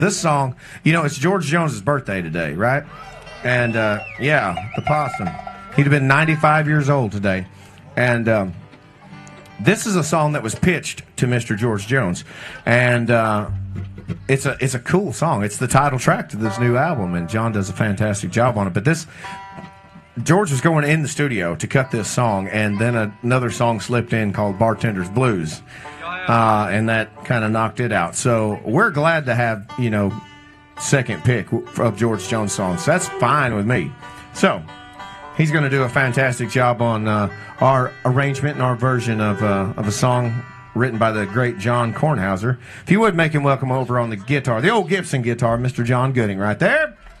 This song, you know, it's George Jones's birthday today, right? And, yeah, the possum. He'd have been 95 years old today. And this is a song that was pitched to Mr. George Jones. And it's a cool song. It's the title track to this new album, and John does a fantastic job on it. But George was going in the studio to cut this song, and then another song slipped in called Bartender's Blues. And that kind of knocked it out. So we're glad to have, second pick of George Jones songs. That's fine with me. So he's going to do a fantastic job on our arrangement and our version of a song written by the great John Kornhauser. If you would make him welcome over on the guitar, the old Gibson guitar, Mr. John Gooding right there.